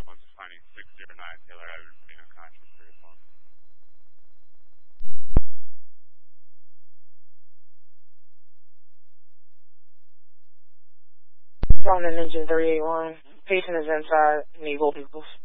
one's finding 609 Taylor Avenue being unconscious for your phone. From the Ninja 381. Patient is inside. Need both people.